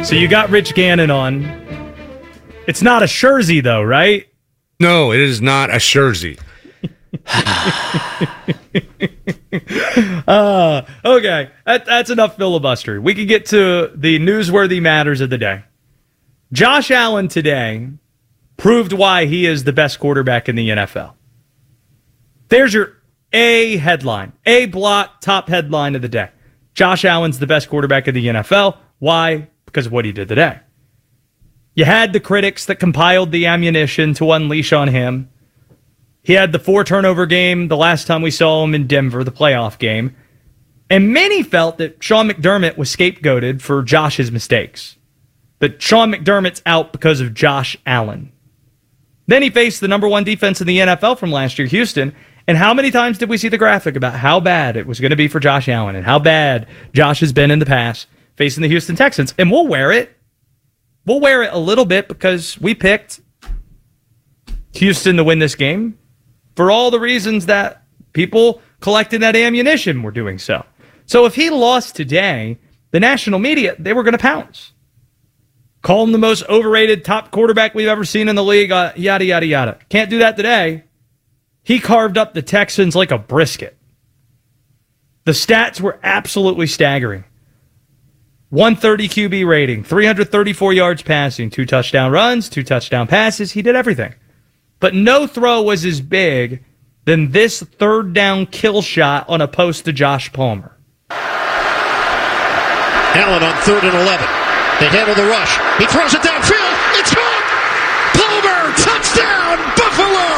So you got Rich Gannon on. It's not a Scherzy, though, right? No, it is not a Scherzy. Okay, that's enough filibuster. We can get to the newsworthy matters of the day. Josh Allen today proved why he is the best quarterback in the NFL. There's your A headline, A block, top headline of the day. Josh Allen's the best quarterback in the NFL. Why? Because of what he did today. You had the critics that compiled the ammunition to unleash on him. He had the 4-turnover game the last time we saw him in Denver, the playoff game. And many felt that Sean McDermott was scapegoated for Josh's mistakes. That Sean McDermott's out because of Josh Allen. Then he faced the number one defense in the NFL from last year, Houston. And how many times did we see the graphic about how bad it was going to be for Josh Allen and how bad Josh has been in the past facing the Houston Texans? And we'll wear it. We'll wear it a little bit because we picked Houston to win this game for all the reasons that people collecting that ammunition were doing so. So if he lost today, the national media, they were going to pounce. Call him the most overrated top quarterback we've ever seen in the league, yada, yada, yada. Can't do that today. He carved up the Texans like a brisket. The stats were absolutely staggering. 130 QB rating, 334 yards passing, 2 touchdown runs, 2 touchdown passes. He did everything. But no throw was as big than this third down kill shot on a post to Josh Palmer. Allen on 3rd and 11. They handle the rush. He throws it downfield. It's caught! Palmer, touchdown, Buffalo!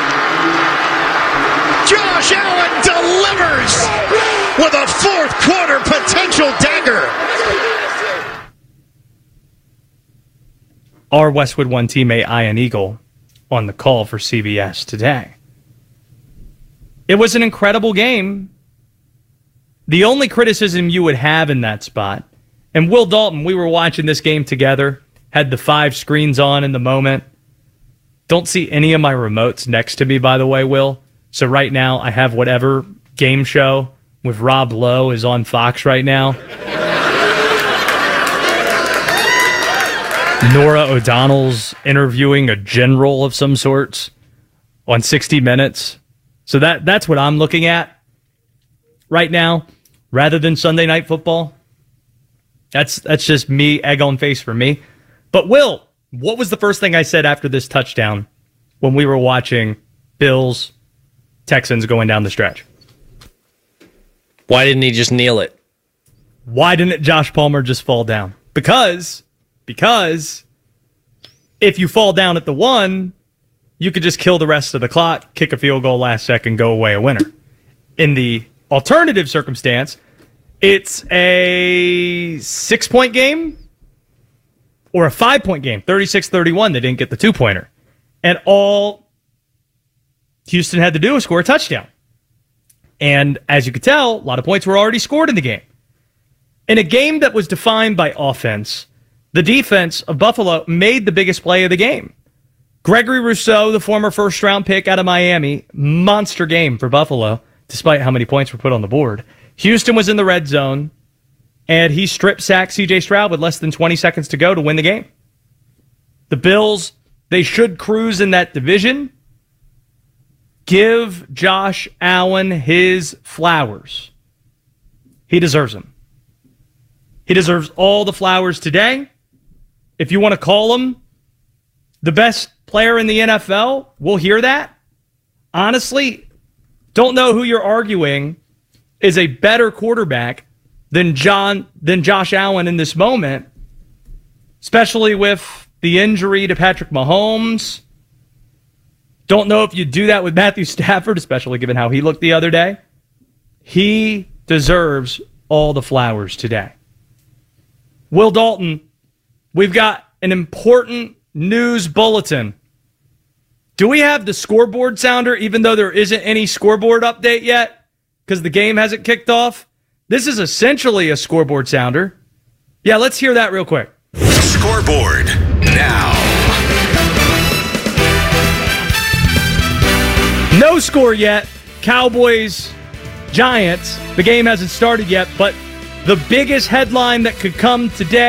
Josh Allen delivers with a fourth quarter potential dagger. Our Westwood One teammate, Ian Eagle, on the call for CBS today. It was an incredible game. The only criticism you would have in that spot, and Will Dalton, we were watching this game together, had the 5 screens on in the moment. Don't see any of my remotes next to me, by the way, Will. So right now, I have whatever game show with Rob Lowe is on Fox right now. Nora O'Donnell's interviewing a general of some sorts on 60 Minutes. So that's what I'm looking at right now, rather than Sunday Night Football. That's just me, egg on face for me. But Will, what was the first thing I said after this touchdown when we were watching Bills Texans going down the stretch? Why didn't he just kneel it? Why didn't Josh Palmer just fall down? Because if you fall down at the 1, you could just kill the rest of the clock, kick a field goal last second, go away a winner. In the alternative circumstance, it's a 6-point game or a 5-point game, 36-31. They didn't get the 2-pointer. And all Houston had to do was score a touchdown. And as you could tell, a lot of points were already scored in the game. In a game that was defined by offense, the defense of Buffalo made the biggest play of the game. Gregory Rousseau, the former first-round pick out of Miami, monster game for Buffalo, despite how many points were put on the board. Houston was in the red zone, and he strip-sacked C.J. Stroud with less than 20 seconds to go to win the game. The Bills, they should cruise in that division. Give Josh Allen his flowers. He deserves them. He deserves all the flowers today. If you want to call him the best player in the NFL, we'll hear that. Honestly, don't know who you're arguing is a better quarterback than Josh Allen in this moment, especially with the injury to Patrick Mahomes. Don't know if you do that with Matthew Stafford, especially given how he looked the other day. He deserves all the flowers today. Will Dalton, we've got an important news bulletin. Do we have the scoreboard sounder, even though there isn't any scoreboard update yet? Because the game hasn't kicked off? This is essentially a scoreboard sounder. Yeah, let's hear that real quick. Scoreboard now. No score yet. Cowboys, Giants. The game hasn't started yet, but the biggest headline that could come today